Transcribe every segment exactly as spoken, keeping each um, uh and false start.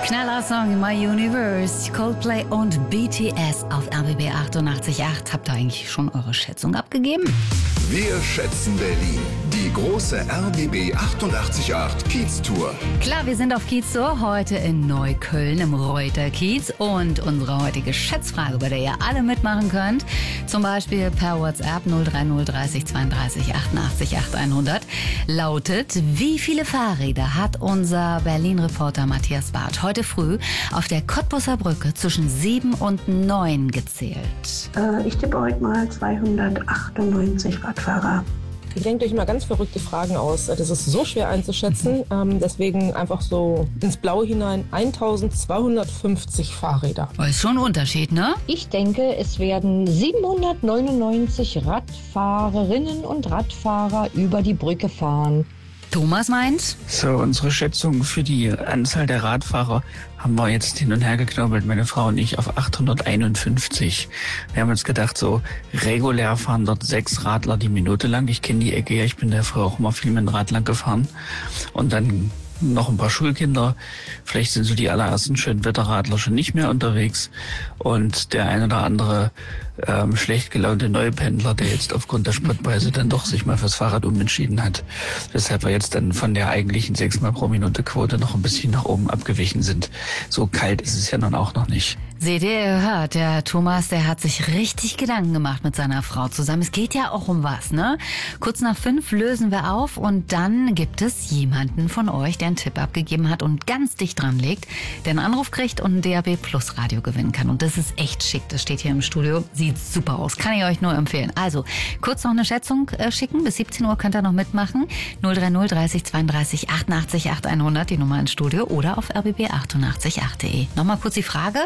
Knallersong My Universe, Coldplay und B T S auf R B B achtundachtzig Komma acht. Habt ihr eigentlich schon eure Schätzung abgegeben? Wir schätzen Berlin. Die große R B B achtundachtzig Komma acht Kiez-Tour. Klar, wir sind auf Kiez-Tour, heute in Neukölln im Reuter-Kiez. Und unsere heutige Schätzfrage, bei der ihr alle mitmachen könnt, zum Beispiel per WhatsApp null drei null dreißig zweiunddreißig achtundachtzig achthundert, lautet: Wie viele Fahrräder hat unser Berlin-Reporter Matthias Barth heute früh auf der Cottbusser Brücke zwischen sieben und neun gezählt? Äh, ich tippe heute mal zweihundertachtundneunzig Radfahrer. Ihr denkt euch mal ganz verrückte Fragen aus. Das ist so schwer einzuschätzen. Ähm, deswegen einfach so ins Blaue hinein eintausendzweihundertfünfzig Fahrräder. Ist schon ein Unterschied, ne? Ich denke, es werden siebenhundertneunundneunzig Radfahrerinnen und Radfahrer über die Brücke fahren. Thomas meint? So, unsere Schätzung für die Anzahl der Radfahrer haben wir jetzt hin und her geknobelt, meine Frau und ich, auf achthunderteinundfünfzig. Wir haben uns gedacht, so regulär fahren dort sechs Radler die Minute lang. Ich kenne die Ecke ja, ich bin da früher auch immer viel mit dem Rad lang gefahren. Und dann noch ein paar Schulkinder. Vielleicht sind so die allerersten Schönwetterradler schon nicht mehr unterwegs. Und der ein oder andere ähm, schlecht gelaunte Neupendler, der jetzt aufgrund der Spritpreise dann doch sich mal fürs Fahrrad umentschieden hat. Weshalb wir jetzt dann von der eigentlichen sechsmal pro Minute Quote noch ein bisschen nach oben abgewichen sind. So kalt ist es ja nun auch noch nicht. Seht ihr, ihr hört, der Thomas, der hat sich richtig Gedanken gemacht mit seiner Frau zusammen. Es geht ja auch um was, ne? Kurz nach fünf lösen wir auf und dann gibt es jemanden von euch, der einen Tipp abgegeben hat und ganz dicht dran liegt, der einen Anruf kriegt und ein D A B Plus Radio gewinnen kann. Und das ist echt schick. Das steht hier im Studio. Sieht super aus. Kann ich euch nur empfehlen. Also, kurz noch eine Schätzung äh, schicken. Bis siebzehn Uhr könnt ihr noch mitmachen. null drei null dreißig zweiunddreißig achtundachtzig achthundert, die Nummer ins Studio, oder auf r b b achtundachtzig Komma acht punkt de. Nochmal kurz die Frage.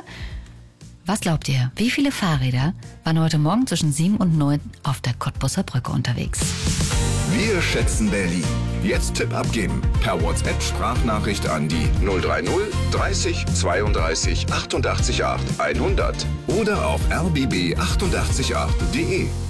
Was glaubt ihr, wie viele Fahrräder waren heute Morgen zwischen sieben und neun auf der Cottbusser Brücke unterwegs? Wir schätzen Berlin. Jetzt Tipp abgeben. Per WhatsApp-Sprachnachricht an die null drei null dreißig zweiunddreißig achtundachtzig acht hundert oder auf r b b achtundachtzig Komma acht punkt de.